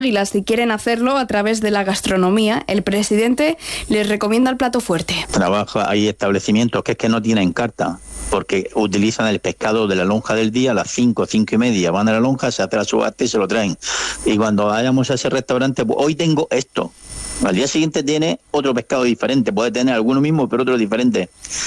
Águilas, si quieren hacerlo a través de la gastronomía, el presidente les recomienda el plato fuerte. Hay establecimientos que no tienen carta, porque utilizan el pescado de la lonja del día a las 5:30, van a la lonja, se hace la subasta y se lo traen. Y cuando vayamos a ese restaurante, pues hoy tengo esto. Al día siguiente tiene otro pescado diferente, puede tener alguno mismo pero otro diferente.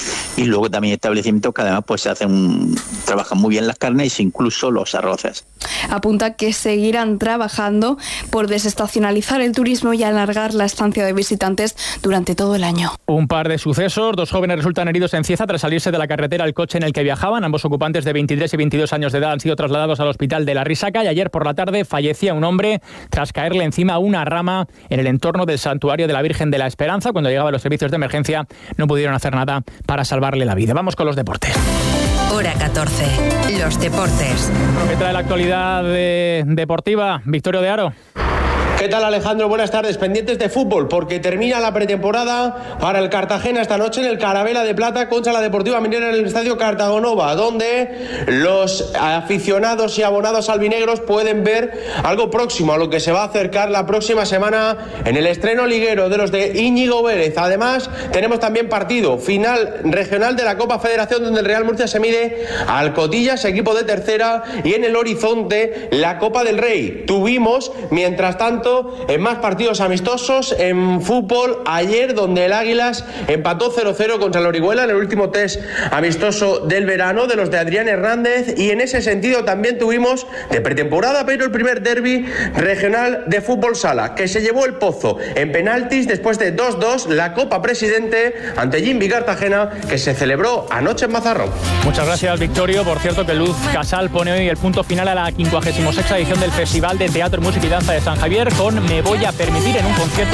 Y luego también establecimientos que además pues trabajan muy bien las carnes e incluso los arroces. Apunta que seguirán trabajando por desestacionalizar el turismo y alargar la estancia de visitantes durante todo el año. Un par de sucesos, 2 jóvenes resultan heridos en Cieza tras salirse de la carretera el coche en el que viajaban. Ambos ocupantes de 23 y 22 años de edad han sido trasladados al hospital de La Risaca y ayer por la tarde fallecía un hombre tras caerle encima una rama en el entorno del santuario de la Virgen de la Esperanza. Cuando llegaban los servicios de emergencia no pudieron hacer nada para salvarle la vida. Vamos con los deportes. Hora 14. Los deportes. ¿Qué trae la actualidad deportiva? Victorio de Aro. ¿Qué tal, Alejandro? Buenas tardes. Pendientes de fútbol, porque termina la pretemporada para el Cartagena esta noche en el Carabela de Plata contra la Deportiva Minera en el Estadio Cartagonova, donde los aficionados y abonados albinegros pueden ver algo próximo a lo que se va a acercar la próxima semana en el estreno liguero de los de Íñigo Vélez. Además, tenemos también partido final regional de la Copa Federación, donde el Real Murcia se mide al Cotillas, equipo de tercera, y en el horizonte la Copa del Rey. Tuvimos, mientras tanto, en más partidos amistosos en fútbol ayer, donde el Águilas empató 0-0 contra el Orihuela en el último test amistoso del verano de los de Adrián Hernández, y en ese sentido también tuvimos de pretemporada pero el primer derbi regional de fútbol sala, que se llevó el Pozo en penaltis después de 2-2 la Copa Presidente ante Jimbi Cartagena, que se celebró anoche en Mazarrón. Muchas gracias, Victorio. Por cierto, que Luz Casal pone hoy el punto final a la 56ª edición del Festival de Teatro, Música y Danza de San Javier con Me voy a permitir en un concierto